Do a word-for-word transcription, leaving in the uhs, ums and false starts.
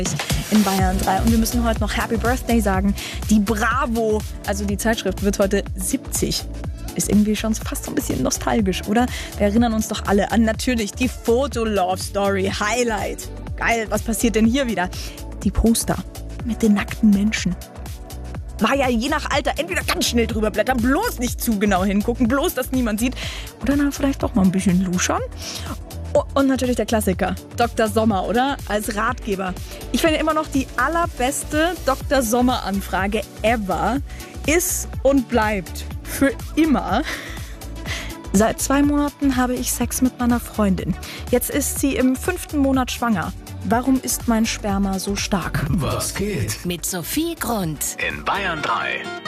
In Bayern drei. Und wir müssen heute noch Happy Birthday sagen. Die Bravo, also die Zeitschrift, wird heute siebzig. Ist irgendwie schon fast so ein bisschen nostalgisch, oder? Wir erinnern uns doch alle an natürlich die Foto-Love-Story. Highlight. Geil, was passiert denn hier wieder? Die Poster mit den nackten Menschen. War ja je nach Alter entweder ganz schnell drüber blättern, bloß nicht zu genau hingucken, bloß, dass niemand sieht. Oder dann vielleicht doch mal ein bisschen luschern. Oh, und natürlich der Klassiker, Doktor Sommer, oder? Als Ratgeber. Ich finde immer noch die allerbeste Doktor Sommer-Anfrage ever ist und bleibt für immer: Seit zwei Monaten habe ich Sex mit meiner Freundin. Jetzt ist sie im fünften Monat schwanger. Warum ist mein Sperma so stark? Was geht? Mit Sophie Grund. In Bayern drei.